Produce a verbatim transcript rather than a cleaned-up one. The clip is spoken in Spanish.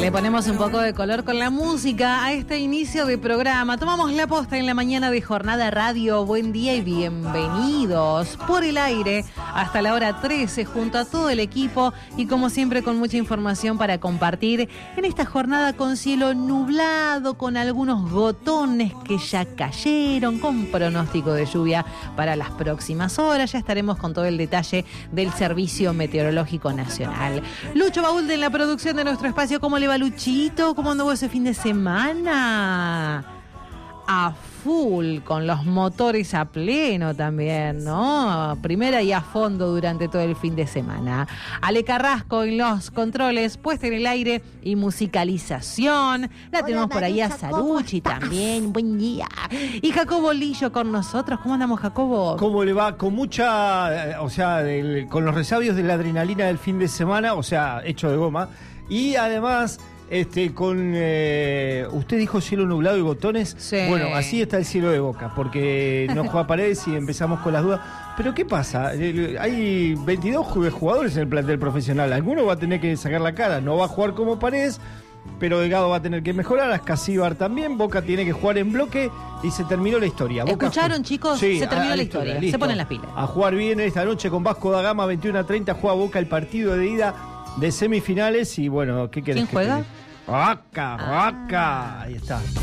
Le ponemos un poco de color con la música a este inicio de programa. Tomamos la posta en la mañana de Jornada Radio. Buen día y bienvenidos por el aire hasta la hora trece junto a todo el equipo y como siempre con mucha información para compartir en esta jornada con cielo nublado, con algunos gotones que ya cayeron, con pronóstico de lluvia para las próximas horas. Ya estaremos con todo el detalle del Servicio Meteorológico Nacional. Lucho Baúl en la producción de nuestro espacio. ¿Cómo le va, Luchito? ¿Cómo anduvo ese fin de semana? A full, con los motores a pleno también, ¿no? Primera y a fondo durante todo el fin de semana. Ale Carrasco en los controles, puesta en el aire y musicalización. La Hola, tenemos por ahí a Saruchi también. Buen día. Y Jacobo Lillo con nosotros. ¿Cómo andamos, Jacobo? ¿Cómo le va? Con mucha, o sea, del, con los resabios de la adrenalina del fin de semana, o sea, hecho de goma. Y además... Este, con eh, usted dijo cielo nublado y botones. Sí. Bueno, así está el cielo de Boca, porque no juega Paredes y empezamos con las dudas. Pero ¿qué pasa? Hay veintidós jugadores en el plantel profesional. Alguno va a tener que sacar la cara. No va a jugar como Paredes, pero Delgado va a tener que mejorar. Ascasíbar también. Boca tiene que jugar en bloque y se terminó la historia. Boca ¿Escucharon, juega... chicos? Sí, se terminó a, a la historia. historia. Listo. Se ponen las pilas. A jugar bien esta noche con Vasco da Gama, veintiuno a treinta. Juega Boca el partido de ida de semifinales y bueno, ¿qué querés? ¿Quién juega? Vaca, vaca, ahí está.